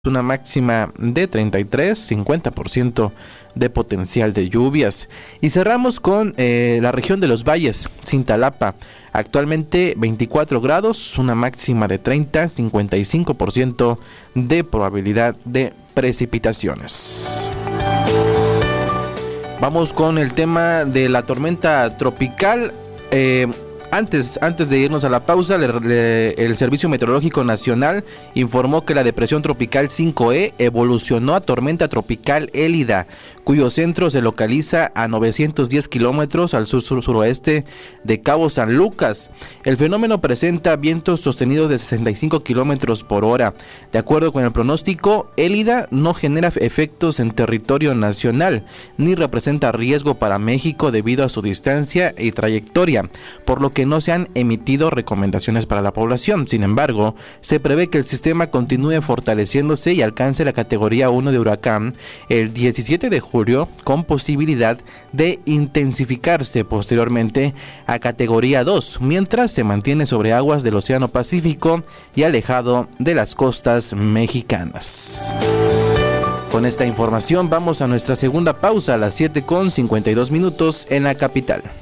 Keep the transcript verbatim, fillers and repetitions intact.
Una máxima de treinta y tres, cincuenta por ciento de potencial de lluvias. Y cerramos con eh, la región de los valles, Cintalapa. Actualmente veinticuatro grados, una máxima de treinta, cincuenta y cinco por ciento de probabilidad de precipitaciones. Vamos con el tema de la tormenta tropical. Eh, Antes, antes de irnos a la pausa, le, le, el Servicio Meteorológico Nacional informó que la depresión tropical cinco E evolucionó a tormenta tropical Élida, cuyo centro se localiza a novecientos diez kilómetros al sur-suroeste de Cabo San Lucas. El fenómeno presenta vientos sostenidos de sesenta y cinco kilómetros por hora. De acuerdo con el pronóstico, Élida no genera efectos en territorio nacional, ni representa riesgo para México debido a su distancia y trayectoria, por lo que no se han emitido recomendaciones para la población. Sin embargo, se prevé que el sistema continúe fortaleciéndose y alcance la categoría uno de huracán el diecisiete de julio, con posibilidad de intensificarse posteriormente a categoría dos, mientras se mantiene sobre aguas del Océano Pacífico y alejado de las costas mexicanas. Con esta información vamos a nuestra segunda pausa a las siete con cincuenta y dos minutos en la capital.